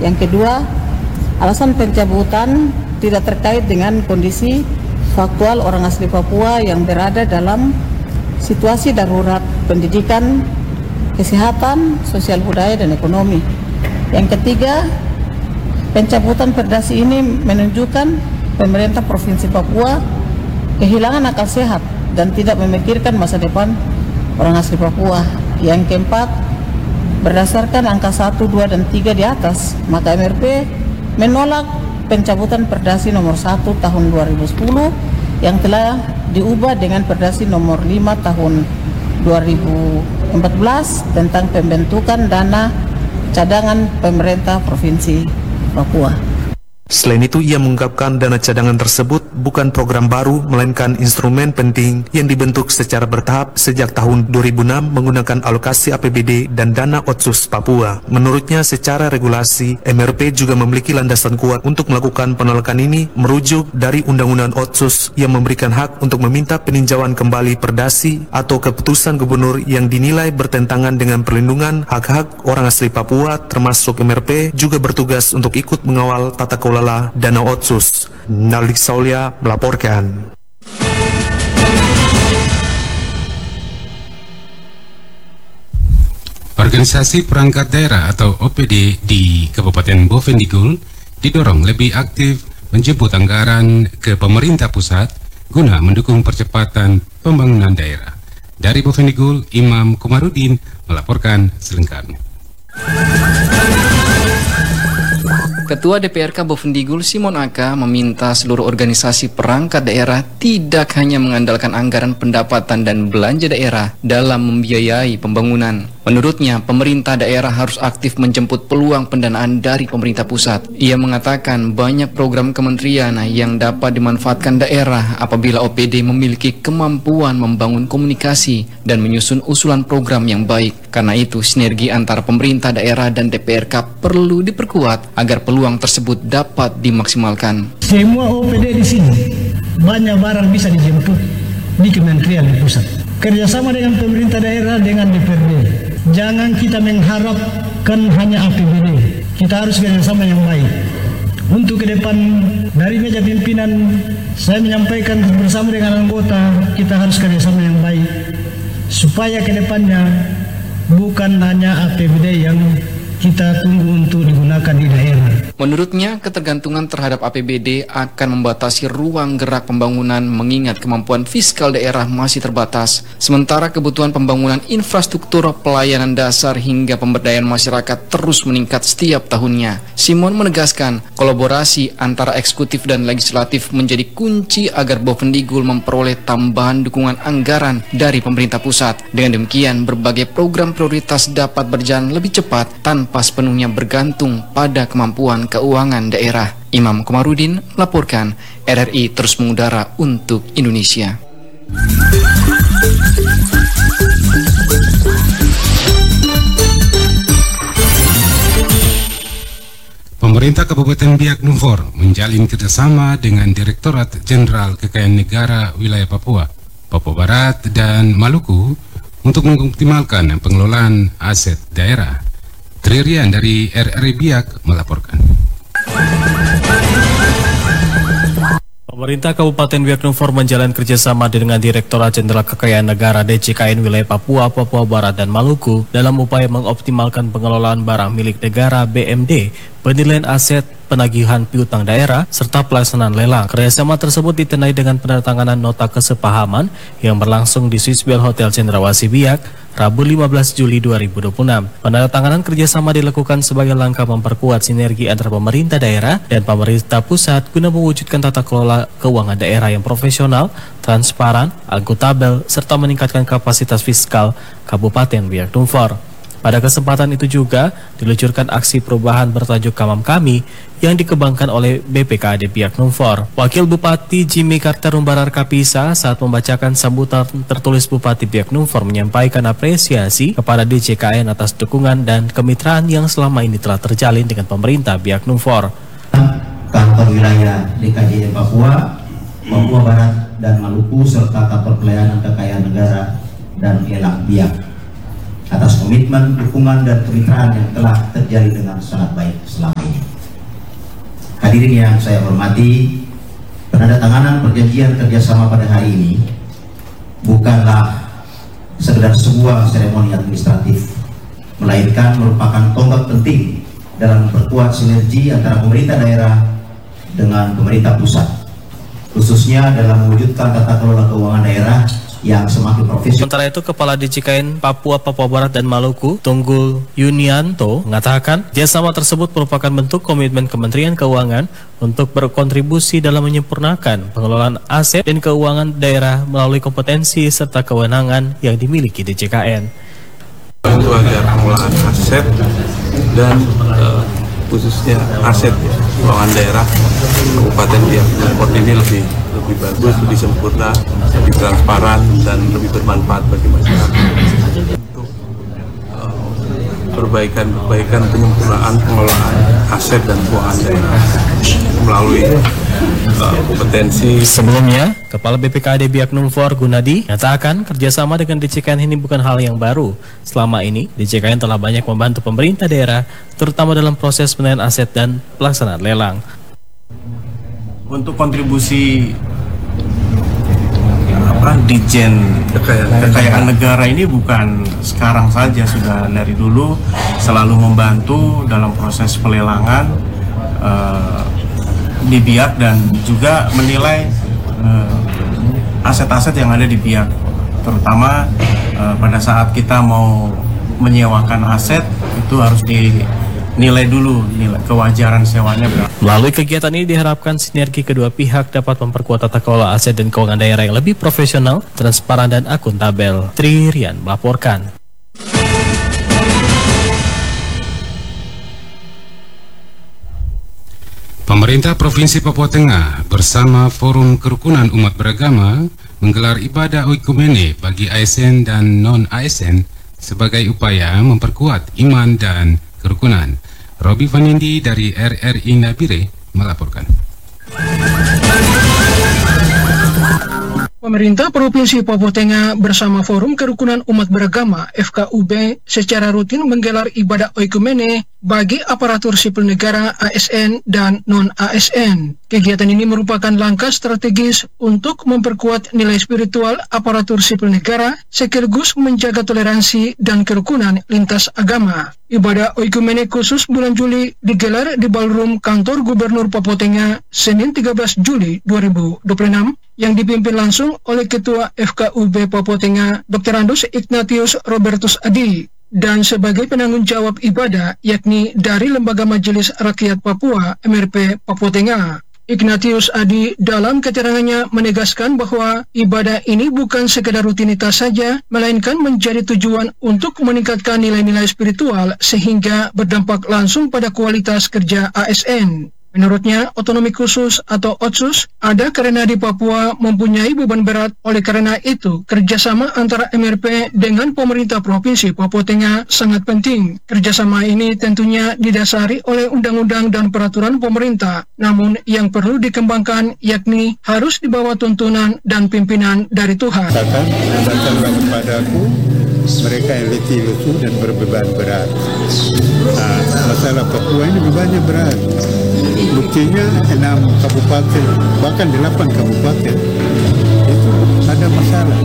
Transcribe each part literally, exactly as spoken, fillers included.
Yang kedua, alasan pencabutan tidak terkait dengan kondisi faktual orang asli Papua yang berada dalam situasi darurat pendidikan, kesehatan, sosial budaya, dan ekonomi. Yang ketiga, pencabutan perdasi ini menunjukkan pemerintah Provinsi Papua kehilangan akal sehat dan tidak memikirkan masa depan orang asli Papua. Yang keempat, berdasarkan angka satu, dua, dan tiga di atas, maka M R P menolak pencabutan Perdasi nomor satu tahun dua ribu sepuluh yang telah diubah dengan Perdasi nomor lima tahun dua ribu empat belas tentang pembentukan dana cadangan pemerintah Provinsi Papua. Selain itu, ia mengungkapkan dana cadangan tersebut bukan program baru, melainkan instrumen penting yang dibentuk secara bertahap sejak tahun dua ribu enam menggunakan alokasi A P B D dan dana Otsus Papua. Menurutnya, secara regulasi, M R P juga memiliki landasan kuat untuk melakukan penolakan ini, merujuk dari Undang-Undang Otsus yang memberikan hak untuk meminta peninjauan kembali perdasi atau keputusan gubernur yang dinilai bertentangan dengan perlindungan hak-hak orang asli Papua, termasuk M R P juga bertugas untuk ikut mengawal tata kelola dana Otsus. Nalik Saulia melaporkan. Organisasi perangkat daerah atau O P D di Kabupaten Bovendigul didorong lebih aktif menjemput anggaran ke pemerintah pusat guna mendukung percepatan pembangunan daerah. Dari Bovendigul, Imam Komarudin melaporkan selengkapnya. Ketua D P R K Bovendigul Simon Aka meminta seluruh organisasi perangkat daerah tidak hanya mengandalkan anggaran pendapatan dan belanja daerah dalam membiayai pembangunan. Menurutnya, pemerintah daerah harus aktif menjemput peluang pendanaan dari pemerintah pusat. Ia mengatakan banyak program kementerian yang dapat dimanfaatkan daerah apabila O P D memiliki kemampuan membangun komunikasi dan menyusun usulan program yang baik. Karena itu, sinergi antara pemerintah daerah dan D P R K perlu diperkuat agar peluang tersebut dapat dimaksimalkan. Semua O P D di sini banyak barang bisa dijemput di kementerian di pusat. Kerjasama dengan pemerintah daerah dengan D P R D. Jangan kita mengharapkan hanya A P B D. Kita harus kerjasama yang baik. Untuk ke depan dari meja pimpinan, saya menyampaikan bersama dengan anggota, kita harus kerjasama yang baik supaya ke depannya bukan hanya A P B D yang kita tunggu untuk digunakan di daerah. Menurutnya, ketergantungan terhadap A P B D akan membatasi ruang gerak pembangunan mengingat kemampuan fiskal daerah masih terbatas. Sementara kebutuhan pembangunan infrastruktur, pelayanan dasar hingga pemberdayaan masyarakat terus meningkat setiap tahunnya. Simon menegaskan, kolaborasi antara eksekutif dan legislatif menjadi kunci agar Bovendigul memperoleh tambahan dukungan anggaran dari pemerintah pusat. Dengan demikian, berbagai program prioritas dapat berjalan lebih cepat tanpa sepenuhnya bergantung pada kemampuan keuangan daerah. Imam Komarudin melaporkan. R R I terus mengudara untuk Indonesia. Pemerintah Kabupaten Biak Numfor menjalin kerjasama dengan Direktorat Jenderal Kekayaan Negara Wilayah Papua, Papua Barat, dan Maluku untuk mengoptimalkan pengelolaan aset daerah. Tririan dari R R I Biak melaporkan. Pemerintah Kabupaten Biak Numfor menjalin kerjasama dengan Direktorat Jenderal Kekayaan Negara D J K N Wilayah Papua, Papua Barat, dan Maluku dalam upaya mengoptimalkan pengelolaan barang milik negara B M D, penilaian aset, penagihan piutang daerah, serta pelaksanaan lelang. Kerjasama tersebut ditandai dengan penandatanganan nota kesepahaman yang berlangsung di Swissbell Hotel Cendrawasih Biak, Rabu lima belas Juli dua ribu dua puluh enam. Penandatanganan kerjasama dilakukan sebagai langkah memperkuat sinergi antara pemerintah daerah dan pemerintah pusat guna mewujudkan tata kelola keuangan daerah yang profesional, transparan, akuntabel, serta meningkatkan kapasitas fiskal Kabupaten Biak Numfor. Pada kesempatan itu juga diluncurkan aksi perubahan bertajuk Kamam Kami yang dikembangkan oleh B P K A D Biak Numfor. Wakil Bupati Jimmy Carter Umbarar Kapisa saat membacakan sambutan tertulis Bupati Biak Numfor menyampaikan apresiasi kepada D J K N atas dukungan dan kemitraan yang selama ini telah terjalin dengan pemerintah Biak Numfor. Kantor wilayah D K J N Papua, Papua Barat, dan Maluku serta kantor pelayanan kekayaan negara dan Elang Biak atas komitmen, dukungan, dan kemitraan yang telah terjalin dengan sangat baik selama ini. Hadirin yang saya hormati, penandatanganan perjanjian kerjasama pada hari ini bukanlah sekedar sebuah seremoni administratif, melainkan merupakan tonggak penting dalam memperkuat sinergi antara pemerintah daerah dengan pemerintah pusat, khususnya dalam mewujudkan tata kelola keuangan daerah yang semakin profesional. Sementara itu, Kepala D J K N Papua, Papua Barat, dan Maluku, Tunggul Yunianto, mengatakan kerjasama tersebut merupakan bentuk komitmen Kementerian Keuangan untuk berkontribusi dalam menyempurnakan pengelolaan aset dan keuangan daerah melalui kompetensi serta kewenangan yang dimiliki D J K N. Itu agar pengelolaan aset dan uh, khususnya aset keuangan daerah Kabupaten Biak Numfor ini lebih lebih bagus, lebih sempurna, lebih transparan, dan lebih bermanfaat bagi masyarakat. Untuk uh, perbaikan-perbaikan penyempurnaan pengelolaan aset dan keuangan daerah melalui uh, kompetensi. Sebelumnya, Kepala B P K D Biak Numfor Gunadi menyatakan kerjasama dengan D J K N ini bukan hal yang baru. Selama ini, D J K N telah banyak membantu pemerintah daerah, terutama dalam proses penilaian aset dan pelaksanaan lelang. Untuk kontribusi apa Dijen Kekayaan Negara ini bukan sekarang saja, sudah dari dulu selalu membantu dalam proses pelelangan uh, di Biak dan juga menilai aset-aset uh, yang ada di Biak, terutama uh, pada saat kita mau menyewakan aset itu harus dinilai dulu nilai kewajaran sewanya berapa. Melalui kegiatan ini diharapkan sinergi kedua pihak dapat memperkuat tata kelola aset dan keuangan daerah yang lebih profesional, transparan, dan akuntabel. Tri Rian melaporkan. Pemerintah Provinsi Papua Tengah bersama Forum Kerukunan Umat Beragama menggelar ibadah oikumene bagi A S N dan non-A S N sebagai upaya memperkuat iman dan kerukunan. Robi Vanindi dari R R I Nabire melaporkan. Pemerintah Provinsi Papua Tengah bersama Forum Kerukunan Umat Beragama F K U B secara rutin menggelar ibadah oikumene bagi aparatur sipil negara A S N dan non-A S N. Kegiatan ini merupakan langkah strategis untuk memperkuat nilai spiritual aparatur sipil negara sekaligus menjaga toleransi dan kerukunan lintas agama. Ibadah oikumene khusus bulan Juli digelar di ballroom kantor Gubernur Papua Tengah Senin tiga belas Juli dua ribu dua puluh enam yang dipimpin langsung oleh Ketua F K U B Papua Tengah Doktor Andus Ignatius Robertus Adi, dan sebagai penanggung jawab ibadah yakni dari Lembaga Majelis Rakyat Papua M R P Papua Tengah. Ignatius Adi dalam keterangannya menegaskan bahwa ibadah ini bukan sekedar rutinitas saja, melainkan menjadi tujuan untuk meningkatkan nilai-nilai spiritual sehingga berdampak langsung pada kualitas kerja A S N. Menurutnya, otonomi khusus atau Otsus ada karena di Papua mempunyai beban berat. Oleh karena itu, kerjasama antara M R P dengan pemerintah Provinsi Papua Tengah sangat penting. Kerjasama ini tentunya didasari oleh undang-undang dan peraturan pemerintah. Namun, yang perlu dikembangkan yakni harus di bawah tuntunan dan pimpinan dari Tuhan. Datang, datanglah kepadaku mereka yang letih lesu dan berbeban berat. Nah, masalah Papua ini bebannya berat. Buktinya enam kabupaten, bahkan delapan kabupaten itu ada masalah.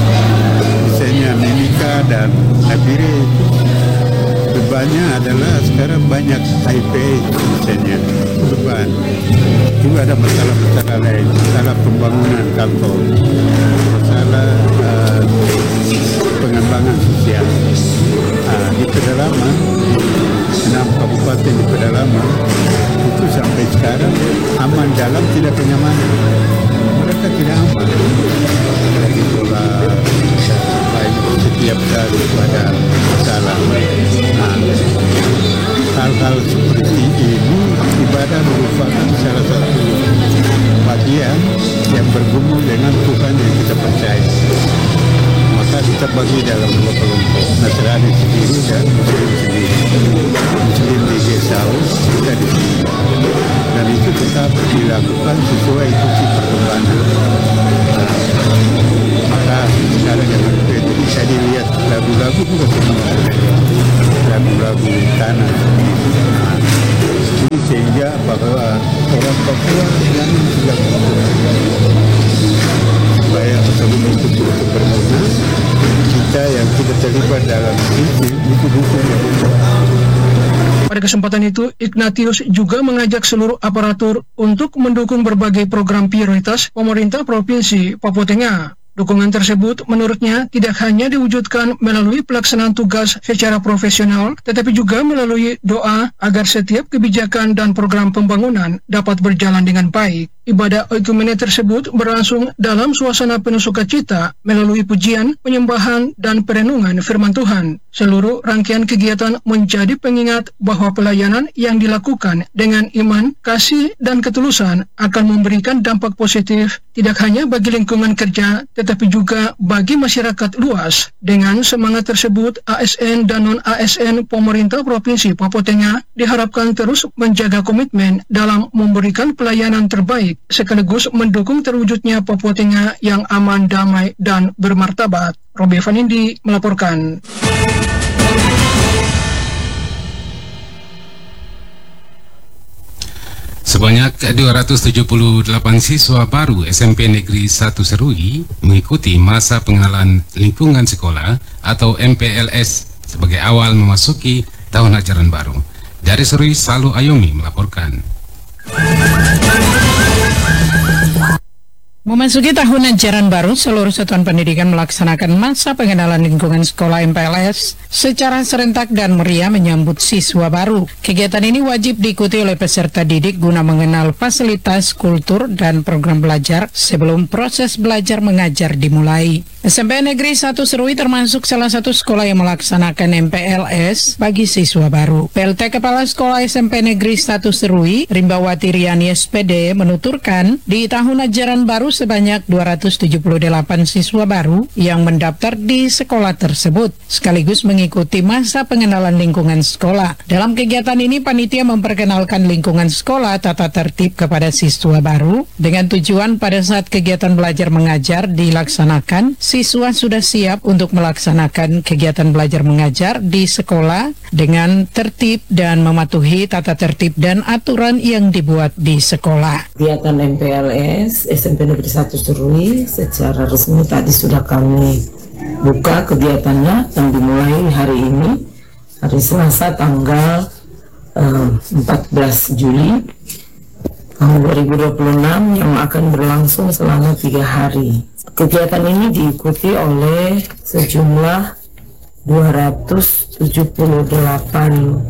Misalnya Mimika dan Nabire itu bebannya adalah sekarang banyak I P misalnya beban. Juga ada masalah-masalah lain, masalah pembangunan kantor, masalah uh, pengembangan sosial. Nah, di pedalaman, enam kabupaten di pedalaman itu sampai sekarang aman dalam tidak kenyamanan. Mereka tidak aman. Lagi pula baik setiap kali itu ada masalah. Nah, hal-hal seperti ini ibadah merupakan salah satu bagian yang bergumul dengan Tuhan yang kita percaya. Maka kita bagi dalam dua kelompok, Nasrani sendiri dan Muslim sendiri. Muslim di Gesau, kita di sini. Dan itu tetap dilakukan sesuai ikuti perkembangan. Nah, maka sekarang yang berbeda bisa dilihat lagu-lagu juga semua lagu-lagu tanah. Nah, sehingga bahwa orang Papua yang tidak supaya tersebut itu betul berguna, kita yang tidak terlibat dalam itu itu bukan yang Pada kesempatan itu, Ignatius juga mengajak seluruh aparatur untuk mendukung berbagai program prioritas pemerintah Provinsi Papua Tengah. Dukungan tersebut menurutnya tidak hanya diwujudkan melalui pelaksanaan tugas secara profesional, tetapi juga melalui doa agar setiap kebijakan dan program pembangunan dapat berjalan dengan baik. Ibadah oikumene tersebut berlangsung dalam suasana penuh sukacita melalui pujian, penyembahan, dan perenungan firman Tuhan. Seluruh rangkaian kegiatan menjadi pengingat bahwa pelayanan yang dilakukan dengan iman, kasih, dan ketulusan akan memberikan dampak positif tidak hanya bagi lingkungan kerja, tetapi juga bagi masyarakat luas. Dengan semangat tersebut, A S N dan non-A S N pemerintah Provinsi Papua Tengah diharapkan terus menjaga komitmen dalam memberikan pelayanan terbaik, sekaligus mendukung terwujudnya Papua Tengah yang aman, damai, dan bermartabat. Robi Vanindi melaporkan. Sebanyak dua ratus tujuh puluh delapan siswa baru S M P Negeri satu Serui mengikuti masa pengenalan lingkungan sekolah atau M P L S sebagai awal memasuki tahun ajaran baru. Dari Serui, Salu Ayomi melaporkan. Memasuki tahun ajaran baru, seluruh satuan pendidikan melaksanakan masa pengenalan lingkungan sekolah M P L S secara serentak dan meriah menyambut siswa baru. Kegiatan ini wajib diikuti oleh peserta didik guna mengenal fasilitas, kultur, dan program belajar sebelum proses belajar mengajar dimulai. S M P Negeri satu Serui termasuk salah satu sekolah yang melaksanakan M P L S bagi siswa baru. P L T Kepala Sekolah S M P Negeri satu Serui, Rimbawati Riani S P D, menuturkan di tahun ajaran baru sebanyak dua ratus tujuh puluh delapan siswa baru yang mendaftar di sekolah tersebut, sekaligus mengikuti masa pengenalan lingkungan sekolah. Dalam kegiatan ini, panitia memperkenalkan lingkungan sekolah, tata tertib kepada siswa baru, dengan tujuan pada saat kegiatan belajar mengajar dilaksanakan, siswa sudah siap untuk melaksanakan kegiatan belajar mengajar di sekolah dengan tertib dan mematuhi tata tertib dan aturan yang dibuat di sekolah. Kegiatan M P L S S M P Negeri satu Serui secara resmi tadi sudah kami buka kegiatannya yang dimulai hari ini, hari Selasa tanggal um, empat belas Juli tahun dua ribu dua puluh enam yang akan berlangsung selama tiga hari. Kegiatan ini diikuti oleh sejumlah dua ratus tujuh puluh delapan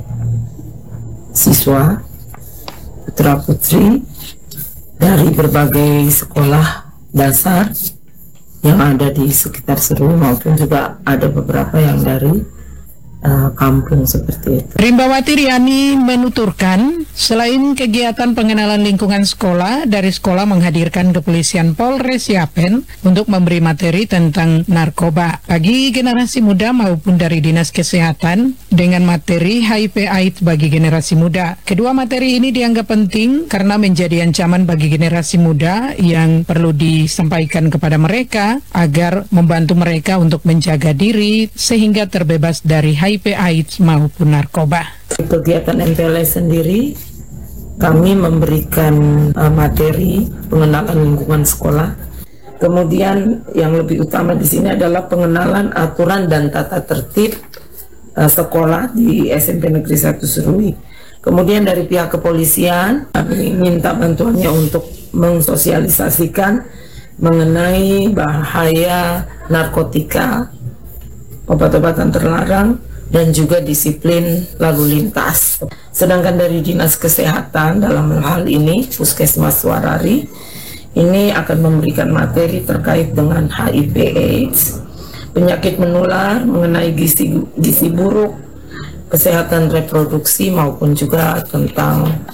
siswa putra putri dari berbagai sekolah dasar yang ada di sekitar Serui, maupun juga ada beberapa yang dari Uh, kampung seperti itu. Rimbawati Riani menuturkan, selain kegiatan pengenalan lingkungan sekolah, dari sekolah menghadirkan kepolisian Polres Yapen untuk memberi materi tentang narkoba bagi generasi muda maupun dari Dinas Kesehatan dengan materi H I V AIDS bagi generasi muda. Kedua materi ini dianggap penting karena menjadi ancaman bagi generasi muda yang perlu disampaikan kepada mereka agar membantu mereka untuk menjaga diri sehingga terbebas dari H I V AIDS maupun narkoba. Kegiatan M P L S sendiri, kami memberikan uh, materi pengenalan lingkungan sekolah. Kemudian yang lebih utama di sini adalah pengenalan aturan dan tata tertib uh, sekolah di S M P Negeri satu Serui. Kemudian dari pihak kepolisian, kami minta bantuannya untuk mensosialisasikan mengenai bahaya narkotika, obat-obatan terlarang, dan juga disiplin lalu lintas. Sedangkan dari Dinas Kesehatan dalam hal ini Puskesmas Warari ini akan memberikan materi terkait dengan H I V AIDS, penyakit menular, mengenai gizi, gizi buruk, kesehatan reproduksi, maupun juga tentang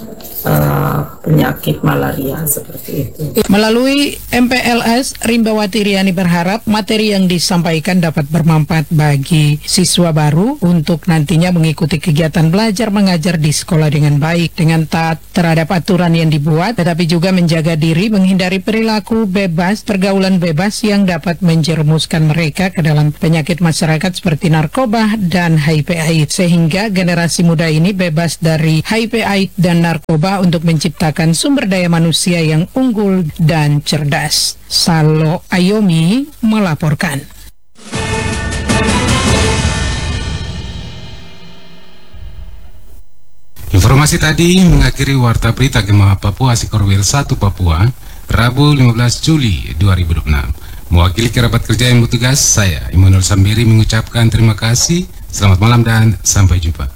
uh, penyakit malaria seperti itu. Melalui M P L S, Rimbawati Riani berharap materi yang disampaikan dapat bermanfaat bagi siswa baru untuk nantinya mengikuti kegiatan belajar mengajar di sekolah dengan baik, dengan taat terhadap aturan yang dibuat, tetapi juga menjaga diri menghindari perilaku bebas, pergaulan bebas yang dapat menjerumuskan mereka ke dalam penyakit masyarakat seperti narkoba dan H I V AIDS, sehingga generasi muda ini bebas dari H I V AIDS dan narkoba untuk menciptakan sumber daya manusia yang unggul dan cerdas. Salo Ayomi melaporkan. Informasi tadi mengakhiri Warta Berita Gema Papua Sikorwil satu Papua, Rabu lima belas Juli dua ribu dua puluh enam. Mewakili kerabat kerja yang bertugas, saya Immanuel Sambiri mengucapkan terima kasih, selamat malam dan sampai jumpa.